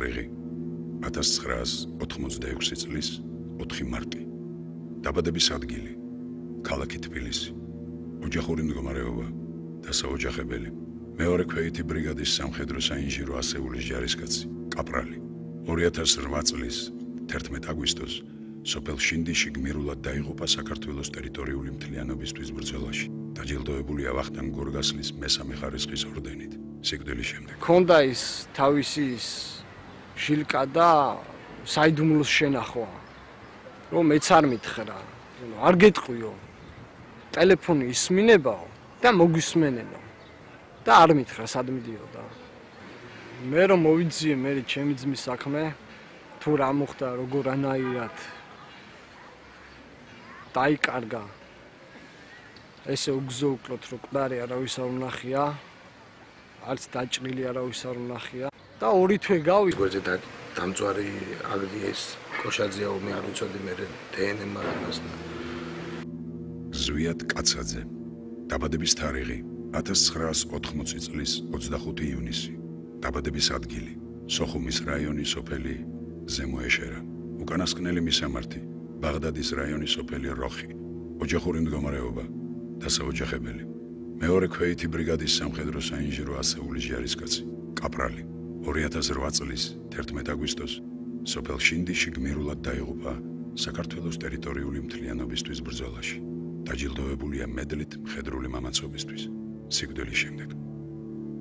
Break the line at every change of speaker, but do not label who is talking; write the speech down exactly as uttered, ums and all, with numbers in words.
თარიღი ათას ცხრაას ოთხმოცდაექვსი წლის ოთხი მარტი. დაბადების ადგილი ქალაქი თბილისი. ოჯახური მდგომარეობა დასაოჯახებელი. მეორე ქვეითი ბრიგადის სამხედრო საინჟინრო ასეულის ჯარისკაცი კაპრალი. ორი ათას რვა წლის თერთმეტ აგვისტოს სოფელ შინდიში გმირულად დაიღუპა საქართველოს ტერიტორიული მთლიანობისთვის ბრძოლაში. დაჯილდოებულია ვახტანგ გორგასლის მესამე ხარისხის ორდენით. სიკვდილის შემდეგ.
ქონდა ის თავისი ის შილკა და საიდუმლოს შენახვა. რომ მეც არ მითხრა. არ გეტყვიო. ტელეფონი ისმინებაო და მოგვისმენენო. და არ მითხრა სად მიდიოდა. მე რომ მოვიძიე მე ჩემი ძმის საქმე თუ რა მოხდა როგორანაირად დაიკარგა. ესე უგზო-უკლოთ რო ყდარი არავის არ უნახია. არც დაჭრილი არავის არ უნახია და ორი თვე გავი.
გვერდზე დამწვარი აგრიეს კოშაძეა მე არ ვიცოდი მე დნმ ამას.
ზვიად კაცაძე. დაბადების თარიღი ათას ცხრაას ოთხმოცი წლის ოცდახუთი ივნისი. დაბადების ადგილი სოხუმის რაიონის სოფელი ზემო ეშერა. უკანასკნელი მისამართი ბაღდადის რაიონის სოფელი როხი. ოჯახური მდგომარეობა დასაოჯახებელი. მეორე ქვეითი ბრიგადის სამხედრო საინჟინრო ასეულის ჯარისკაცი კაპრალი. ორი ათას რვა წლის თერთმეტ აგვისტოს სოფელ შინდიში გმირულად დაიღუპა საქართველოს ტერიტორიული მთლიანობისთვის ბრძოლაში. დაჯილდოებულია მედლით მხედრული მამაცობისთვის. სიკვდილის შემდეგ.